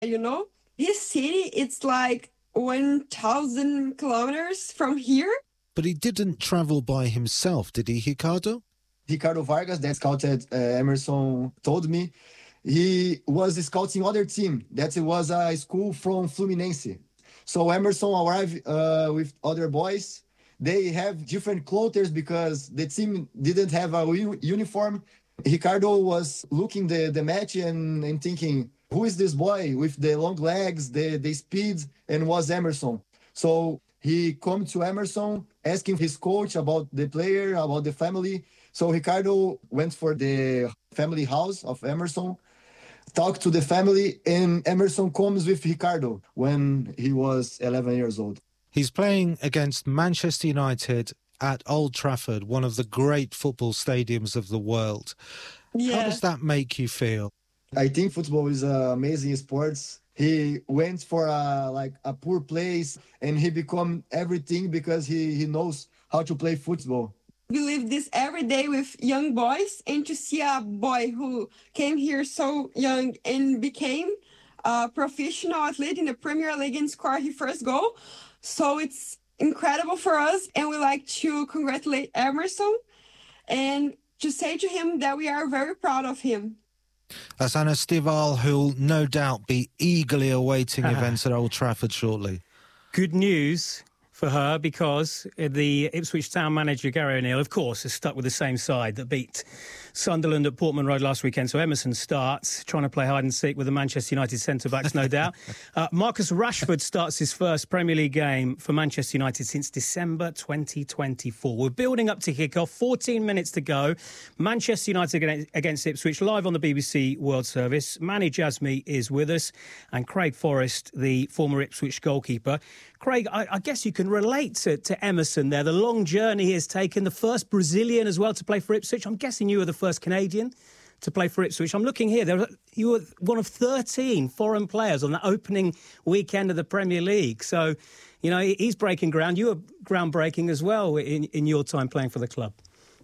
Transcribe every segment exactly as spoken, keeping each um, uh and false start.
You know, his city, it's like one thousand kilometers from here. But he didn't travel by himself, did he, Ricardo? Ricardo Vargas, that scouted uh, Emerson, told me he was scouting other team. That was a school from Fluminense. So Emerson arrived uh, with other boys. They have different clothes because the team didn't have a u- uniform. Ricardo was looking the, the match and, and thinking, who is this boy with the long legs, the, the speed, and was Emerson. So he come to Emerson, asking his coach about the player, about the family. So Ricardo went for the family house of Emerson, talked to the family, and Emerson comes with Ricardo when he was eleven years old. He's playing against Manchester United at Old Trafford, one of the great football stadiums of the world. Yeah. How does that make you feel? I think football is an amazing sport. He went for a like a poor place and he become everything because he, he knows how to play football. We live this every day with young boys, and to see a boy who came here so young and became a professional athlete in the Premier League and scored his first goal. So it's incredible for us, and we like to congratulate Emerson and to say to him that we are very proud of him. That's Anna Stival, who'll no doubt be eagerly awaiting events at Old Trafford shortly. Good news for her, because the Ipswich Town manager, Gary O'Neill, of course, is stuck with the same side that beat Sunderland at Portman Road last weekend. So Emerson starts, trying to play hide and seek with the Manchester United centre-backs, no doubt. Uh, Marcus Rashford starts his first Premier League game for Manchester United since December twenty twenty-four. We're building up to kick-off, fourteen minutes to go. Manchester United against Ipswich, live on the B B C World Service. Manny Jasmi is with us, and Craig Forrest, the former Ipswich goalkeeper. Craig, I, I guess you can relate to, to Emerson there, the long journey he has taken, the first Brazilian as well to play for Ipswich. I'm guessing you were the first Canadian to play for Ipswich. I'm looking here. There was, you were one of thirteen foreign players on the opening weekend of the Premier League. So, you know, he's breaking ground. You were groundbreaking as well in, in your time playing for the club.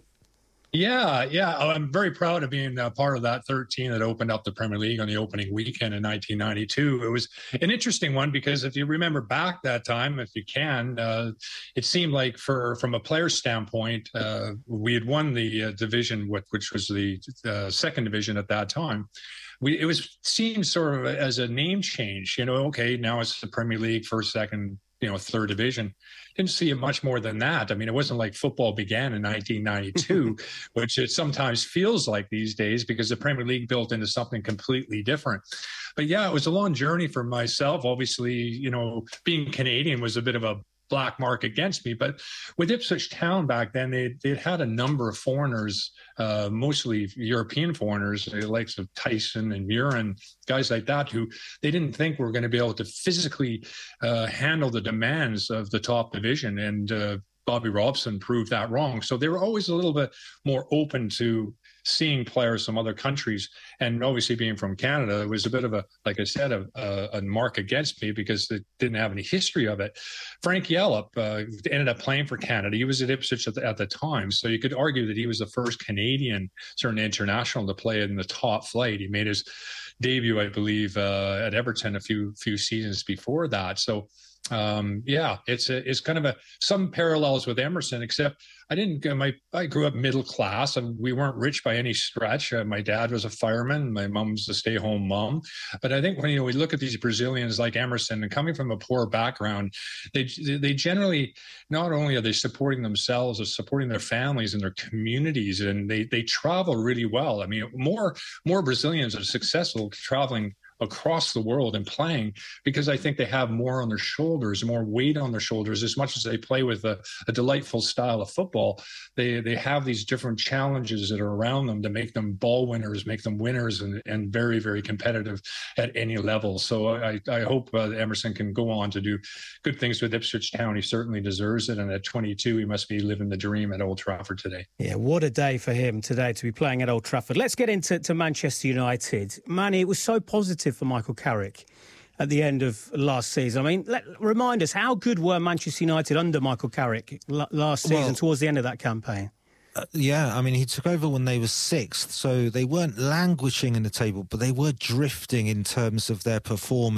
Yeah, yeah. I'm very proud of being a part of that thirteen that opened up the Premier League on the opening weekend in nineteen ninety-two. It was an interesting one because if you remember back that time, if you can, uh, it seemed like for from a player standpoint, uh, we had won the uh, division, which was the uh, second division at that time. We, it was seen sort of as a name change. You know, okay, now it's the Premier League, first, second, you know, third division. Didn't see it much more than that. I mean, it wasn't like football began in nineteen ninety-two, which it sometimes feels like these days because the Premier League built into something completely different. But yeah, it was a long journey for myself. Obviously, you know, being Canadian was a bit of a black mark against me. But with Ipswich Town back then, they they'd had a number of foreigners, uh, mostly European foreigners, the likes of Tyson and Murin, guys like that, who they didn't think were going to be able to physically uh, handle the demands of the top division. And uh, Bobby Robson proved that wrong. So they were always a little bit more open to seeing players from other countries. And obviously being from Canada, it was a bit of a, like I said, a, a, a mark against me because they didn't have any history of it. Frank Yallop uh, ended up playing for Canada. He was at Ipswich at the, at the time. So you could argue that he was the first Canadian, certainly international, to play in the top flight. He made his debut, I believe, uh, at Everton a few few seasons before that. So Um, yeah, it's a, it's kind of a some parallels with Emerson, except I didn't go my I grew up middle class and we weren't rich by any stretch. Uh, my dad was a fireman, my mom's a stay-home mom. But I think when you know we look at these Brazilians like Emerson and coming from a poor background, they they generally not only are they supporting themselves, are supporting their families and their communities, and they they travel really well. I mean, more more Brazilians are successful traveling across the world and playing because I think they have more on their shoulders, more weight on their shoulders. As much as they play with a, a delightful style of football, they they have these different challenges that are around them to make them ball winners, make them winners, and, and very, very competitive at any level. So I, I hope uh, Emerson can go on to do good things with Ipswich Town. He certainly deserves it. And at twenty-two, he must be living the dream at Old Trafford today. Yeah, what a day for him today to be playing at Old Trafford. Let's get into to Manchester United. Manny, it was so positive for Michael Carrick at the end of last season. I mean, let, remind us, how good were Manchester United under Michael Carrick l- last season, well, towards the end of that campaign? Uh, yeah, I mean, he took over when they were sixth, so they weren't languishing in the table, but they were drifting in terms of their performance.